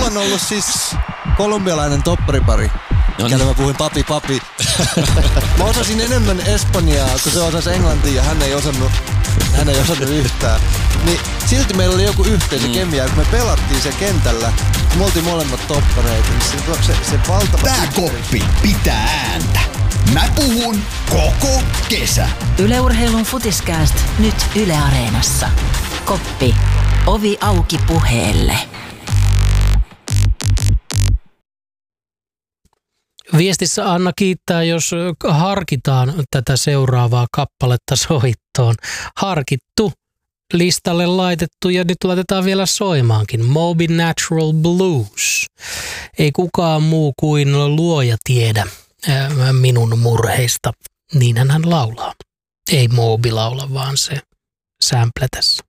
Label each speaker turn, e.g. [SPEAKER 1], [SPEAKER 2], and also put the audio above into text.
[SPEAKER 1] mulla on ollut siis kolumbialainen topparipari. Kelle mä puhuin papi. Mä osasin enemmän espanjaa, kun se osasi englantia ja hän ei osannut yhtään. Niin silti meillä oli joku yhteisö kemia, kun me pelattiin sen kentällä. Me oltiin molemmat toppareita. Niin se valtava...
[SPEAKER 2] Tää koppi pitää ääntä. Mä puhun koko kesä.
[SPEAKER 3] Yle Urheilun Futiskääst nyt Yle Areenassa. Koppi. Ovi auki puheelle.
[SPEAKER 4] Viestissä Anna kiittää, jos harkitaan tätä seuraavaa kappaletta soittoon. Harkittu, listalle laitettu ja nyt laitetaan vielä soimaankin. Moby Natural Blues. Ei kukaan muu kuin luoja tiedä minun murheista. Niinhän hän laulaa. Ei Moby laula, vaan se sample tässä.